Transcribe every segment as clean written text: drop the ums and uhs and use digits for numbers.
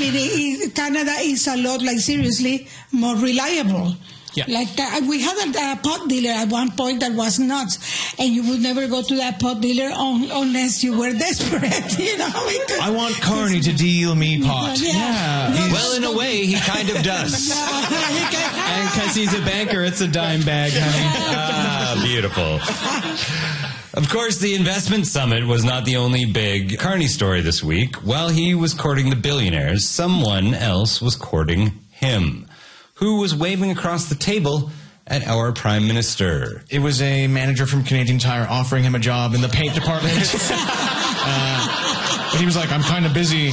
actually, Canada is a lot, like, seriously, more reliable. Yeah. Like, we had a pot dealer at one point that was nuts, and you would never go to that pot dealer unless you were desperate, you know. I want Carney to deal me pot. Yeah. Well, in a way, he kind of does. And because he's a banker, it's a dime bag, honey. Beautiful. Of course, the investment summit was not the only big Carney story this week. While he was courting the billionaires, someone else was courting him. Who was waving across the table at our Prime Minister? It was a manager from Canadian Tire offering him a job in the paint department. But he was like, I'm kind of busy.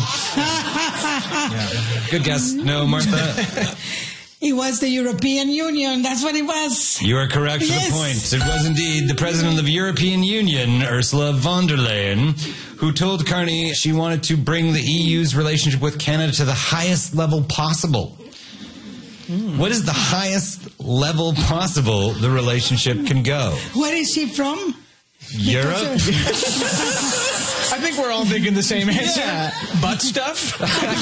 Good guess. No, Martha? It was the European Union. That's what it was. You are correct for the point. It was indeed the President of the European Union, Ursula von der Leyen, who told Carney she wanted to bring the EU's relationship with Canada to the highest level possible. What is the highest level possible the relationship can go? Where is she from? Europe? I think we're all thinking the same answer. Yeah. Butt stuff?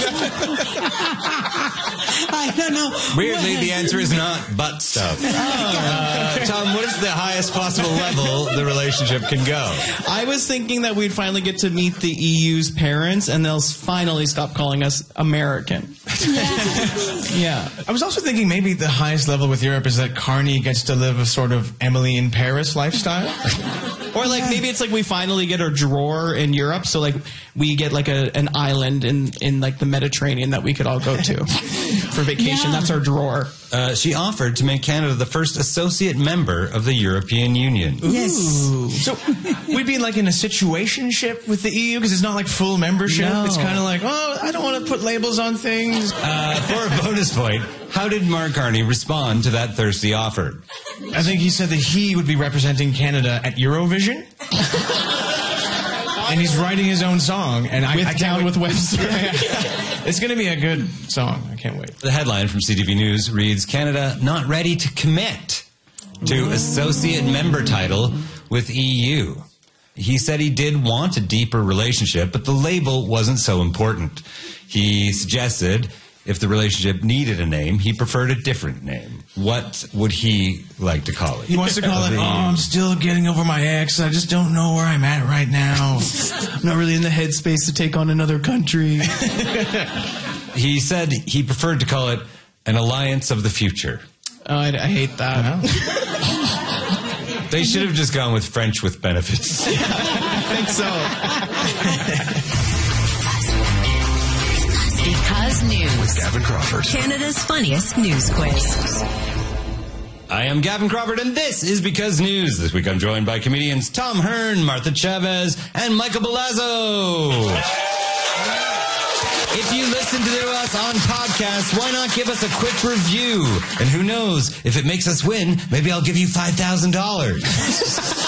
I don't know. Weirdly, the answer is not butt stuff. Tom, what is the highest possible level the relationship can go? I was thinking that we'd finally get to meet the EU's parents, and they'll finally stop calling us American. Yeah. I was also thinking maybe the highest level with Europe is that Carney gets to live a sort of Emily in Paris lifestyle. Or like maybe it's like we finally get our drawer in Europe, so like we get like an island in like the Mediterranean that we could all go to for vacation. Yeah. That's our drawer. She offered to make Canada the first associate member of the European Union. Yes. So we'd be like in a situationship with the EU because it's not like full membership. No. It's kind of like, oh, I don't want to put labels on things. For a bonus point, how did Mark Carney respond to that thirsty offer? I think he said that he would be representing Canada at Eurovision. And he's writing his own song. And I can't Down wait. with Webster. It's going to be a good song. I can't wait. The headline from CTV News reads, Canada not ready to commit to associate member title with EU. He said he did want a deeper relationship, but the label wasn't so important. He suggested if the relationship needed a name, he preferred a different name. What would he like to call it? He wants to call it, I'm still getting over my ex. I just don't know where I'm at right now. I'm not really in the headspace to take on another country. He said he preferred to call it an alliance of the future. Oh, I hate that. They should have just gone with French with benefits. I think so. Because News. With Gavin Crawford. Canada's funniest news quiz. I am Gavin Crawford, and this is Because News. This week I'm joined by comedians Tom Hearn, Martha Chavez, and Michael Belazzo. If you listen to us on podcast, why not give us a quick review? And who knows, if it makes us win, maybe I'll give you $5,000.